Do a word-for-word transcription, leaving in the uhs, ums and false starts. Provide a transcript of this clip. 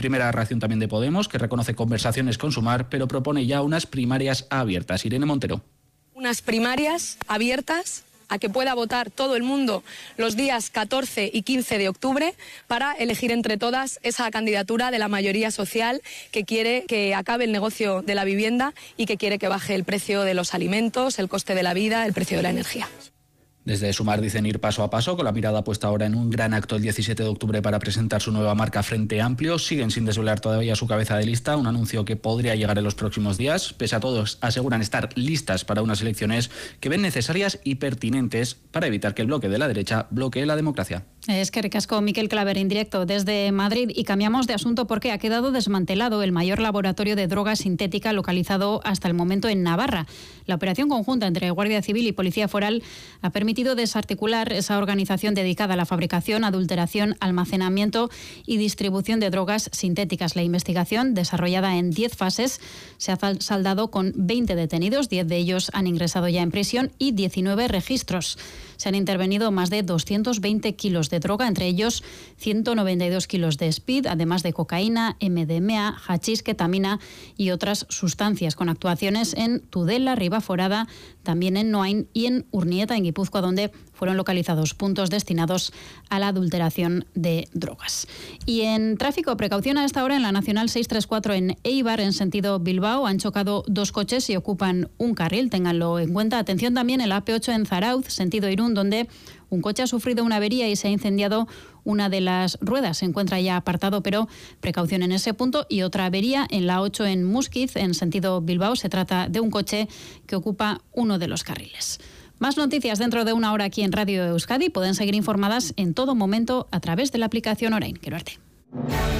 Primera reacción también de Podemos, que reconoce conversaciones con Sumar, pero propone ya unas primarias abiertas. Irene Montero. Unas primarias abiertas a que pueda votar todo el mundo los días catorce y quince de octubre para elegir entre todas esa candidatura de la mayoría social que quiere que acabe el negocio de la vivienda y que quiere que baje el precio de los alimentos, el coste de la vida, el precio de la energía. Desde Sumar dicen ir paso a paso, con la mirada puesta ahora en un gran acto el diecisiete de octubre para presentar su nueva marca Frente Amplio. Siguen sin desvelar todavía su cabeza de lista, un anuncio que podría llegar en los próximos días. Pese a todo, aseguran estar listas para unas elecciones que ven necesarias y pertinentes para evitar que el bloque de la derecha bloquee la democracia. Es que ricasco, Miquel Claver, en directo desde Madrid. Y cambiamos de asunto porque ha quedado desmantelado el mayor laboratorio de droga sintética localizado hasta el momento en Navarra. La operación conjunta entre Guardia Civil y Policía Foral ha permitido desarticular esa organización dedicada a la fabricación, adulteración, almacenamiento y distribución de drogas sintéticas. La investigación, desarrollada en diez fases, se ha saldado con veinte detenidos, diez de ellos han ingresado ya en prisión y diecinueve registros. Se han intervenido más de doscientos veinte kilos de droga, entre ellos ciento noventa y dos kilos de speed, además de cocaína, M D M A, hachís, ketamina y otras sustancias, con actuaciones en Tudela, Ribaforada, también en Noain y en Urnieta, en Guipúzcoa, donde fueron localizados puntos destinados a la adulteración de drogas. Y en tráfico, precaución a esta hora en la Nacional seiscientos treinta y cuatro en Eibar, en sentido Bilbao. Han chocado dos coches y ocupan un carril, ténganlo en cuenta. Atención también en la A P ocho en Zarauz, sentido Irún, donde un coche ha sufrido una avería y se ha incendiado una de las ruedas. Se encuentra ya apartado, pero precaución en ese punto. Y otra avería en la ocho en Musquiz, en sentido Bilbao. Se trata de un coche que ocupa uno de los carriles. Más noticias dentro de una hora aquí en Radio Euskadi. Pueden seguir informadas en todo momento a través de la aplicación Orain. Quiero verte.